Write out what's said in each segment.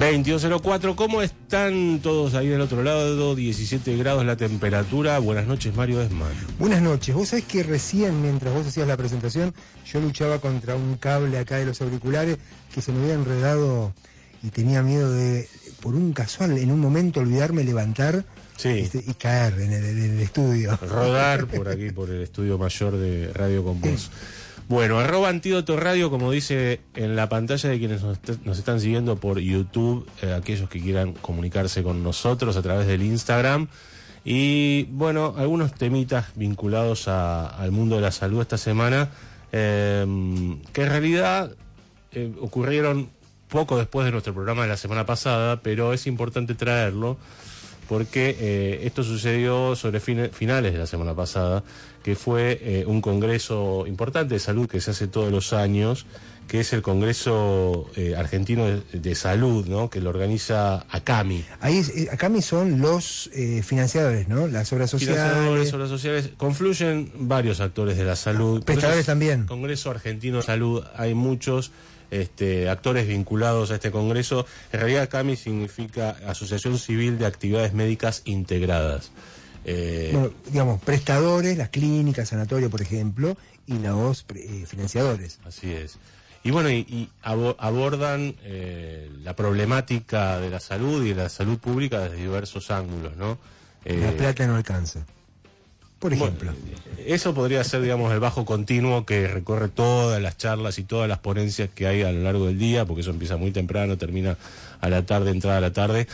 22:04, ¿cómo están todos ahí del otro lado? 17 grados la temperatura. Buenas noches, Mario Desman. Buenas noches. Vos sabés que recién, mientras vos hacías la presentación, yo luchaba contra un cable acá de los auriculares que se me había enredado y tenía miedo de, por un casual, en un momento olvidarme levantar y caer en el estudio. Rodar por aquí, por el estudio mayor de Radio con Voz. Bueno, @Antídoto Radio, como dice en la pantalla de quienes nos están siguiendo por YouTube, aquellos que quieran comunicarse con nosotros a través del Instagram. Y bueno, algunos temitas vinculados al mundo de la salud esta semana, que en realidad ocurrieron poco después de nuestro programa de la semana pasada, pero es importante traerlo porque esto sucedió sobre finales de la semana pasada, que fue un congreso importante de salud que se hace todos los años, que es el Congreso Argentino de Salud, ¿no? Que lo organiza ACAMI. ACAMI son los financiadores, ¿no? Las obras sociales. Obras sociales. Confluyen varios actores de la salud. Prestadores también. Congreso Argentino de Salud, hay muchos actores vinculados a este congreso. En realidad ACAMI significa Asociación Civil de Actividades Médicas Integradas. Bueno, digamos, prestadores, las clínicas, sanatorio, por ejemplo, y los financiadores. Así es. Y bueno, abordan la problemática de la salud y de la salud pública desde diversos ángulos, ¿no? La plata no alcanza, por ejemplo. Bueno, eso podría ser, digamos, el bajo continuo que recorre todas las charlas y todas las ponencias que hay a lo largo del día, porque eso empieza muy temprano, termina a la tarde, entrada a la tarde,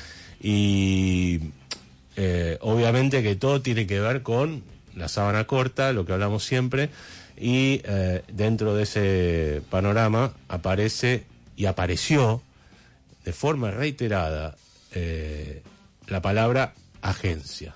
y obviamente que todo tiene que ver con la sábana corta, lo que hablamos siempre, y dentro de ese panorama aparece y apareció de forma reiterada la palabra agencia.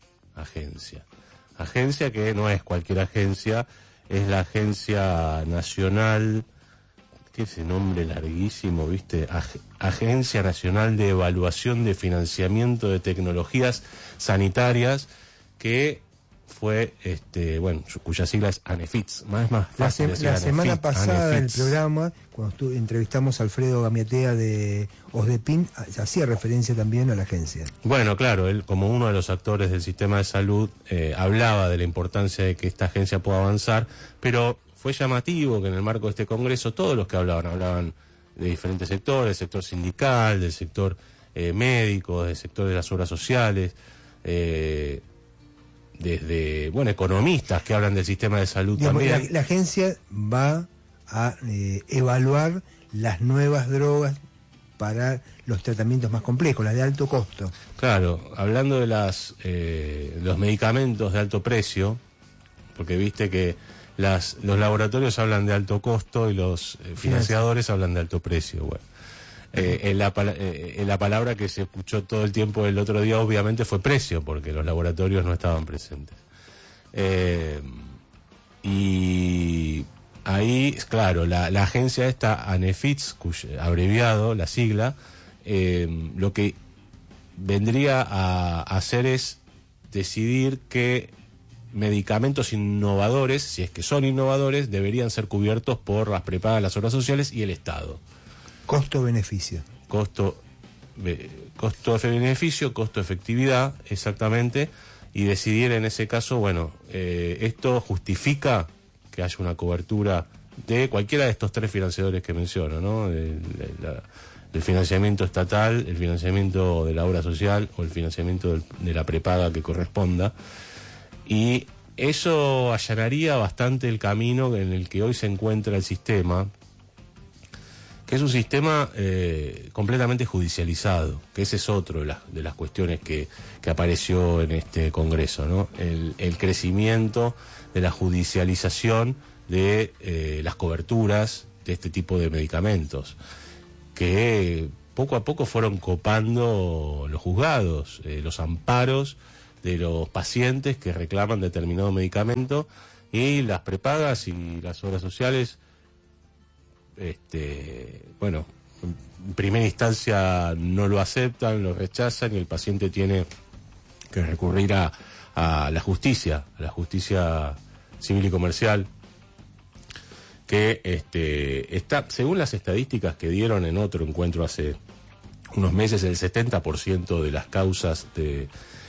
Agencia que no es cualquier agencia, es la Agencia Nacional, tiene ese nombre larguísimo, ¿viste? Agencia Nacional de Evaluación de Financiamiento de Tecnologías Sanitarias, que fue, cuya sigla es ANEFITS. Más fácil decir la ANEFIT, semana pasada en el ANEFITS. programa, cuando entrevistamos a Alfredo Gamiatea de OSDEPIN, hacía referencia también a la agencia. Bueno, claro, él como uno de los actores del sistema de salud hablaba de la importancia de que esta agencia pueda avanzar, pero fue llamativo que en el marco de este congreso todos los que hablaban de diferentes sectores, del sector sindical, del sector médico, del sector de las obras sociales, desde, economistas que hablan del sistema de salud, digamos, también. La agencia va a evaluar las nuevas drogas para los tratamientos más complejos, las de alto costo. Claro, hablando de los medicamentos de alto precio, porque viste que los laboratorios hablan de alto costo y los financiadores hablan de alto precio. Bueno, la palabra que se escuchó todo el tiempo el otro día obviamente fue precio, porque los laboratorios no estaban presentes. Y ahí, claro, la agencia esta, ANEFITS, cuyo abreviado, la sigla, lo que vendría a hacer es decidir qué medicamentos innovadores, si es que son innovadores, deberían ser cubiertos por las prepagas, las obras sociales y el Estado. Costo-beneficio. Costo-beneficio, costo-efectividad, exactamente, y decidir en ese caso, esto justifica que haya una cobertura de cualquiera de estos tres financiadores que menciono, ¿no? El financiamiento estatal, el financiamiento de la obra social o el financiamiento de la prepaga que corresponda. Y eso allanaría bastante el camino en el que hoy se encuentra el sistema, que es un sistema completamente judicializado, que ese es otro de las cuestiones que apareció en este congreso, ¿no? El crecimiento de la judicialización de las coberturas de este tipo de medicamentos, que poco a poco fueron copando los juzgados, los amparos de los pacientes que reclaman determinado medicamento, y las prepagas y las obras sociales, en primera instancia no lo aceptan, lo rechazan, y el paciente tiene que recurrir a la justicia civil y comercial, que está, según las estadísticas que dieron en otro encuentro hace unos meses el 70% de las causas de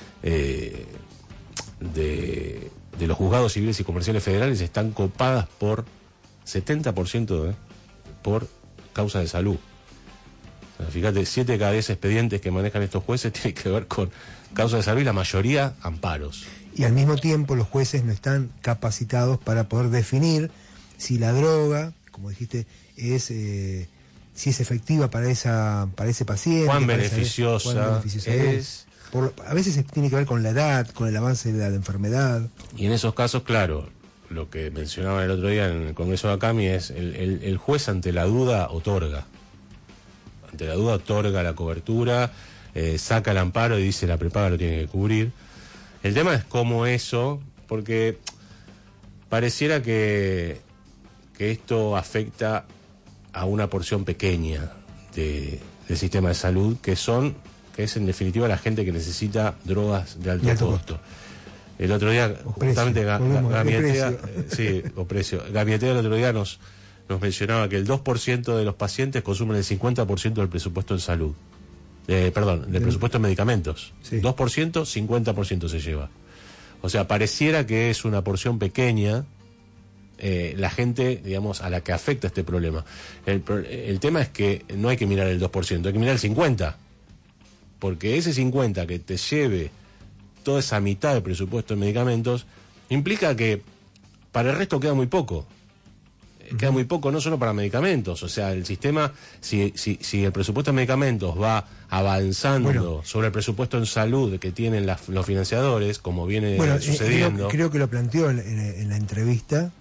los juzgados civiles y comerciales federales están copadas por 70% por causas de salud. O sea, fíjate, 7 de cada 10 expedientes que manejan estos jueces tienen que ver con causas de salud y la mayoría amparos. Y al mismo tiempo los jueces no están capacitados para poder definir si la droga, como dijiste, si es efectiva para ese paciente. Cuán beneficiosa es. A veces tiene que ver con la edad, con el avance de la enfermedad. Y en esos casos, claro, lo que mencionaba el otro día en el Congreso de Acami es el juez ante la duda otorga. Ante la duda otorga la cobertura, saca el amparo y dice la prepaga lo tiene que cubrir. El tema es cómo eso, porque pareciera que esto afecta a una porción pequeña del sistema de salud, que es en definitiva la gente que necesita drogas de alto costo. El otro día, justamente Gamietea el otro día nos mencionaba que el 2% de los pacientes consumen el 50% del presupuesto en salud. Del presupuesto en medicamentos. Sí. 2%, 50% se lleva. O sea, pareciera que es una porción pequeña la gente, digamos, a la que afecta este problema. El tema es que no hay que mirar el 2%, hay que mirar el 50%. Porque ese 50% que te lleve toda esa mitad del presupuesto en medicamentos implica que para el resto queda muy poco. Queda muy poco no solo para medicamentos, o sea, el sistema, si el presupuesto en medicamentos va avanzando sobre el presupuesto en salud que tienen los financiadores, como viene sucediendo. Creo que lo planteó en la entrevista,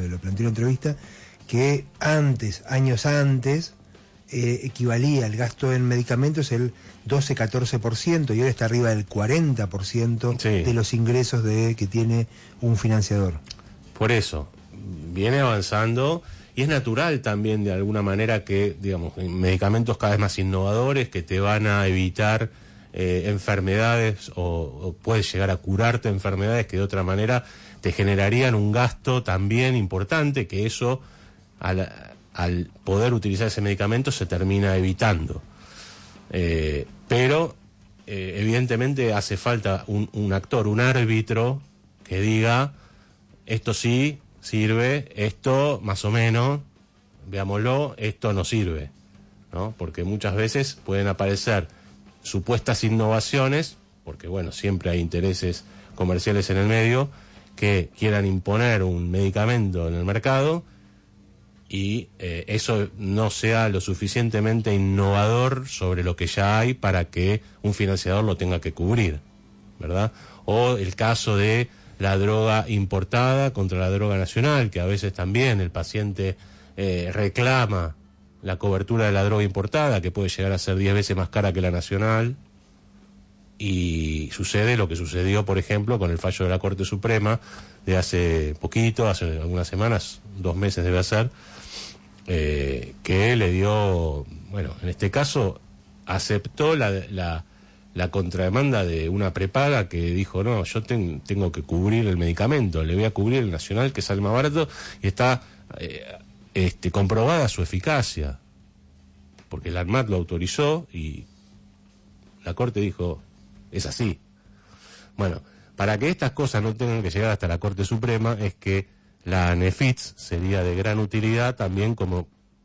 que años antes, equivalía el gasto en medicamentos el 12-14% y ahora está arriba del 40% de los ingresos que tiene un financiador. Por eso viene avanzando y es natural también de alguna manera que, digamos, medicamentos cada vez más innovadores que te van a evitar enfermedades o puedes llegar a curarte enfermedades que de otra manera te generarían un gasto también importante, que eso al poder utilizar ese medicamento se termina evitando. Pero evidentemente hace falta un actor, un árbitro que diga esto sí sirve, esto más o menos, veámoslo, esto no sirve, ¿no? Porque muchas veces pueden aparecer supuestas innovaciones, porque bueno, siempre hay intereses comerciales en el medio que quieran imponer un medicamento en el mercado y eso no sea lo suficientemente innovador sobre lo que ya hay para que un financiador lo tenga que cubrir, ¿verdad? O el caso de la droga importada contra la droga nacional, que a veces también el paciente reclama la cobertura de la droga importada, que puede llegar a ser 10 veces más cara que la nacional, y sucede lo que sucedió, por ejemplo, con el fallo de la Corte Suprema de hace poquito, hace algunas semanas, 2 meses debe ser, que le dio, bueno, en este caso aceptó la contrademanda de una prepaga que dijo, no, yo tengo que cubrir el medicamento, le voy a cubrir el nacional que sale más barato y está comprobada su eficacia, porque el ANMAT lo autorizó y la Corte dijo, es así. Bueno, para que estas cosas no tengan que llegar hasta la Corte Suprema es que la ANEFITS sería de gran utilidad también como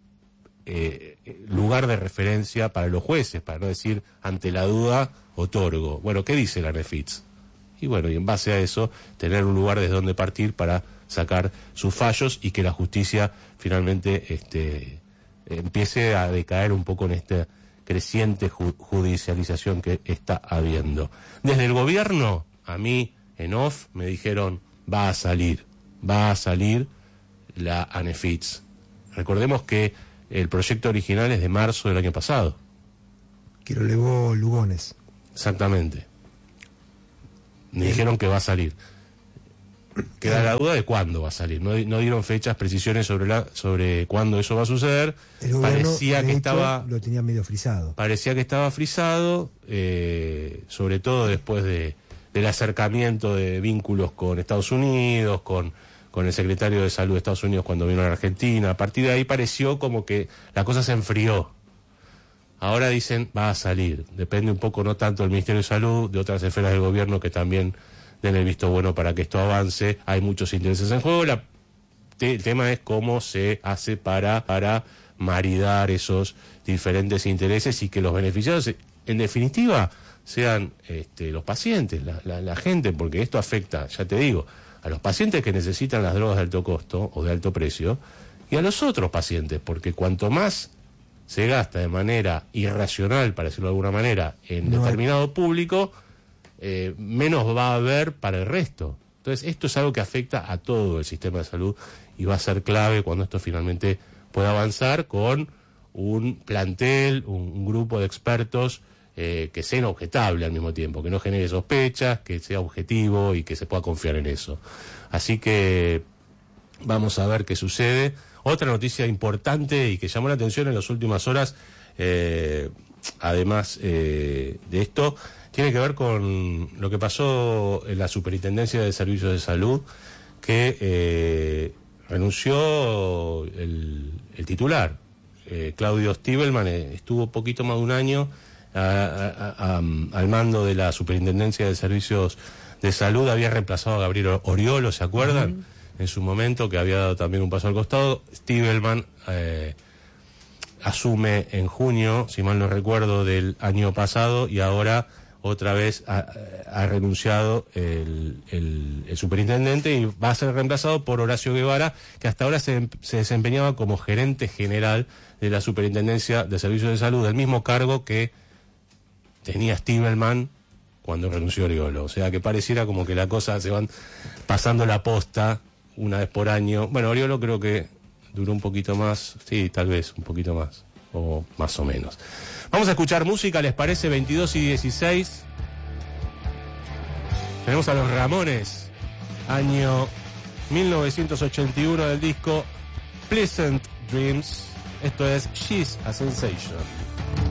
lugar de referencia para los jueces, para no decir ante la duda otorgo. Bueno, ¿qué dice la ANEFITS? Y bueno, y en base a eso tener un lugar desde donde partir para sacar sus fallos y que la justicia finalmente empiece a decaer un poco en esta creciente judicialización que está habiendo. Desde el gobierno, a mí en off me dijeron va a salir la ANEFITS. Recordemos que el proyecto original es de marzo del año pasado. Que lo elevó Lugones. Exactamente. Me dijeron que va a salir. Queda la duda de cuándo va a salir. No dieron fechas, precisiones sobre cuándo eso va a suceder. El parecía que lo tenía medio frisado. Parecía que estaba frisado, sobre todo después del acercamiento de vínculos con Estados Unidos, con el secretario de Salud de Estados Unidos cuando vino a la Argentina. A partir de ahí pareció como que la cosa se enfrió. Ahora dicen, va a salir. Depende un poco, no tanto del Ministerio de Salud, de otras esferas del gobierno que también den el visto bueno para que esto avance. Hay muchos intereses en juego. El tema es cómo se hace para maridar esos diferentes intereses y que los beneficiados, en definitiva, sean los pacientes, la gente, porque esto afecta, ya te digo, a los pacientes que necesitan las drogas de alto costo o de alto precio y a los otros pacientes, porque cuanto más se gasta de manera irracional, para decirlo de alguna manera, en determinado público, menos va a haber para el resto. Entonces, esto es algo que afecta a todo el sistema de salud y va a ser clave cuando esto finalmente pueda avanzar con un plantel, un grupo de expertos que sea inobjetable al mismo tiempo, que no genere sospechas, que sea objetivo y que se pueda confiar en eso. Así que vamos a ver qué sucede. Otra noticia importante y que llamó la atención en las últimas horas, además de esto, tiene que ver con lo que pasó en la Superintendencia de Servicios de Salud, que renunció el titular, Claudio Stivelman. Estuvo poquito más de un año al mando de la Superintendencia de Servicios de Salud. Había reemplazado a Gabriel Oriolo, ¿se acuerdan? En su momento, que había dado también un paso al costado. Stivelman asume en junio, si mal no recuerdo, del año pasado, y ahora otra vez ha renunciado el superintendente y va a ser reemplazado por Horacio Guevara, que hasta ahora se desempeñaba como gerente general de la Superintendencia de Servicios de Salud, del mismo cargo que tenía Stivelman cuando renunció Oriolo. O sea que pareciera como que la cosa se van pasando la posta una vez por año. Bueno, Oriolo creo que duró un poquito más, sí, tal vez un poquito más, o más o menos. Vamos a escuchar música, ¿les parece? 22:16. Tenemos a los Ramones, año 1981, del disco Pleasant Dreams. Esto es She's a Sensation.